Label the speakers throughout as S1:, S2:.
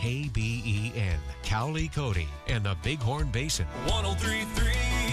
S1: KBEN, Cowley, Cody, and the Bighorn Basin.
S2: 103.3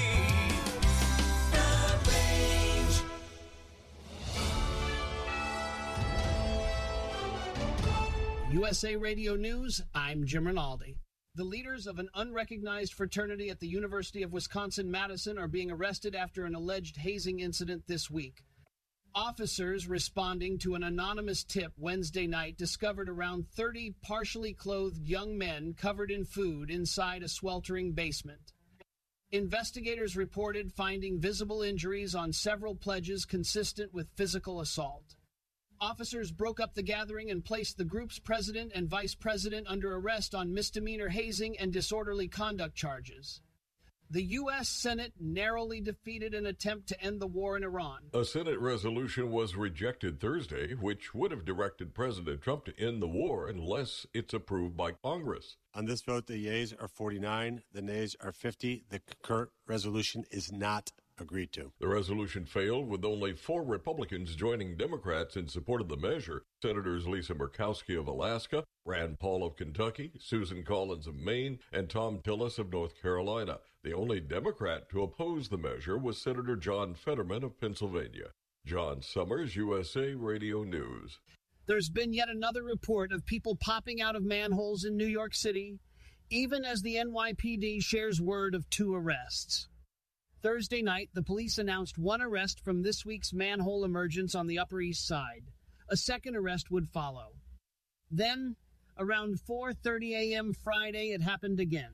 S2: The Range.
S3: USA Radio News, I'm Jim Rinaldi. The leaders of an unrecognized fraternity at the University of Wisconsin-Madison are being arrested after an alleged hazing incident this week. Officers responding to an anonymous tip Wednesday night discovered around 30 partially clothed young men covered in food inside a sweltering basement. Investigators reported finding visible injuries on several pledges consistent with physical assault. Officers broke up the gathering and placed the group's president and vice president under arrest on misdemeanor hazing and disorderly conduct charges. The U.S. Senate narrowly defeated an attempt to end the war in Iran.
S4: A Senate resolution was rejected Thursday, which would have directed President Trump to end the war unless it's approved by Congress.
S5: On this vote, the yeas are 49, the nays are 50. The concurrent resolution is not agreed to.
S4: The resolution failed with only 4 Republicans joining Democrats in support of the measure. Senators Lisa Murkowski of Alaska, Rand Paul of Kentucky, Susan Collins of Maine, and Tom Tillis of North Carolina. The only Democrat to oppose the measure was Senator John Fetterman of Pennsylvania. John Summers, USA Radio News.
S3: There's been yet another report of people popping out of manholes in New York City, even as the NYPD shares word of 2 arrests. Thursday night, the police announced 1 arrest from this week's manhole emergence on the Upper East Side. A second arrest would follow. Then, around 4:30 a.m. Friday, it happened again.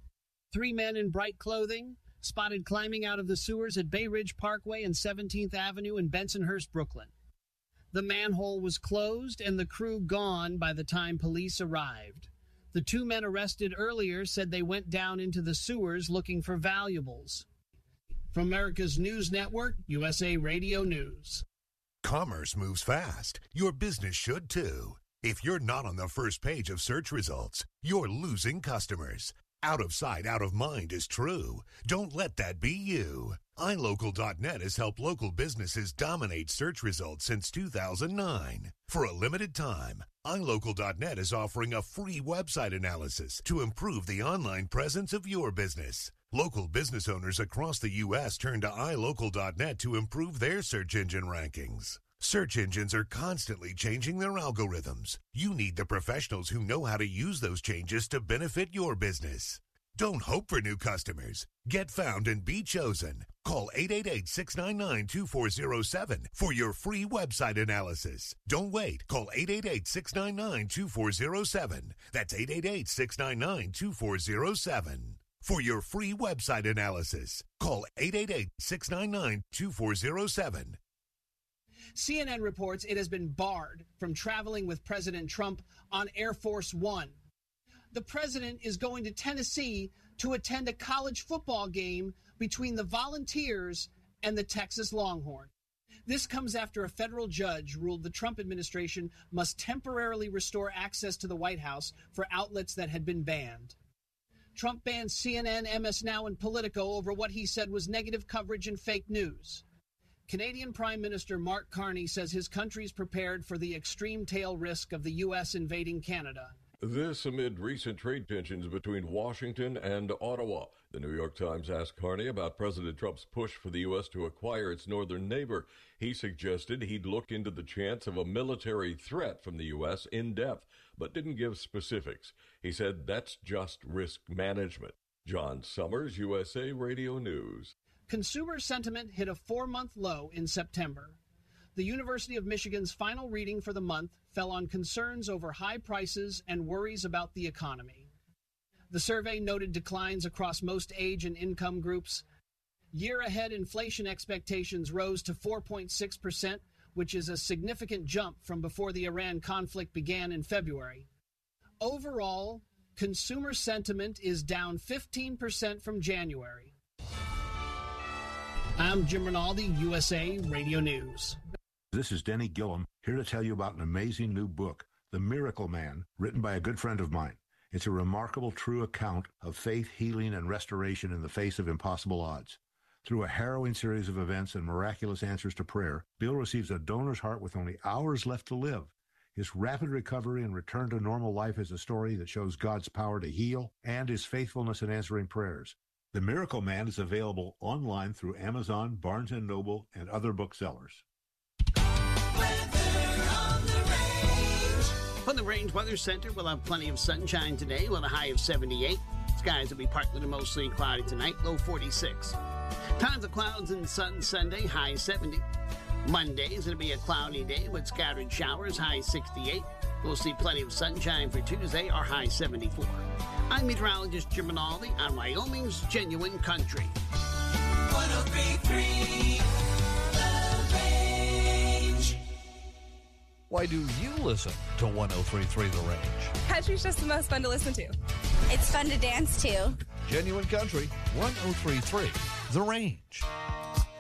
S3: 3 men in bright clothing spotted climbing out of the sewers at Bay Ridge Parkway and 17th Avenue in Bensonhurst, Brooklyn. The manhole was closed and the crew gone by the time police arrived. The 2 men arrested earlier said they went down into the sewers looking for valuables. From America's News Network, USA Radio News.
S6: Commerce moves fast. Your business should too. If you're not on the first page of search results, you're losing customers. Out of sight, out of mind is true. Don't let that be you. iLocal.net has helped local businesses dominate search results since 2009. For a limited time, iLocal.net is offering a free website analysis to improve the online presence of your business. Local business owners across the U.S. turn to iLocal.net to improve their search engine rankings. Search engines are constantly changing their algorithms. You need the professionals who know how to use those changes to benefit your business. Don't hope for new customers. Get found and be chosen. Call 888-699-2407 for your free website analysis. Don't wait. Call 888-699-2407. That's 888-699-2407. For your free website analysis, call 888-699-2407.
S3: CNN reports it has been barred from traveling with President Trump on Air Force One. The president is going to Tennessee to attend a college football game between the Volunteers and the Texas Longhorns. This comes after a federal judge ruled the Trump administration must temporarily restore access to the White House for outlets that had been banned. Trump banned CNN, MS Now, and Politico over what he said was negative coverage and fake news. Canadian Prime Minister Mark Carney says his country's prepared for the extreme tail risk of the U.S. invading Canada.
S4: This amid recent trade tensions between Washington and Ottawa. The New York Times asked Carney about President Trump's push for the U.S. to acquire its northern neighbor. He suggested he'd look into the chance of a military threat from the U.S. in depth, but didn't give specifics. He said that's just risk management. John Summers, USA Radio News.
S3: Consumer sentiment hit a 4-month low in September. The University of Michigan's final reading for the month fell on concerns over high prices and worries about the economy. The survey noted declines across most age and income groups. Year-ahead inflation expectations rose to 4.6%, which is a significant jump from before the Iran conflict began in February. Overall, consumer sentiment is down 15% from January. I'm Jim Rinaldi, USA Radio News.
S7: This is Denny Gillum, here to tell you about an amazing new book, The Miracle Man, written by a good friend of mine. It's a remarkable, true account of faith, healing, and restoration in the face of impossible odds. Through a harrowing series of events and miraculous answers to prayer, Bill receives a donor's heart with only hours left to live. His rapid recovery and return to normal life is a story that shows God's power to heal and his faithfulness in answering prayers. The Miracle Man is available online through Amazon, Barnes & Noble, and other booksellers.
S3: On the Range Weather Center, we'll have plenty of sunshine today with a high of 78. Skies will be partly to mostly cloudy tonight, low 46. Tons of clouds and sun Sunday, high 70. Monday is going to be a cloudy day with scattered showers, high 68. We'll see plenty of sunshine for Tuesday, our high 74. I'm meteorologist Jim Rinaldi on Wyoming's Genuine Country.
S2: 103.3 The Range.
S8: Why do you listen to 103.3 The Range?
S9: Country's just the most fun to listen to.
S10: It's fun to dance to.
S8: Genuine Country, 103.3 The Range.